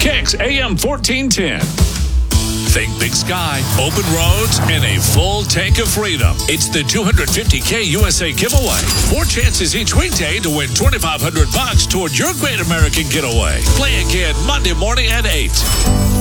Kicks AM 1410. Think big sky, open roads, and a full tank of freedom. It's the 250K USA giveaway. 4 chances each weekday to win $2,500 toward your great American getaway. Play again Monday morning at 8.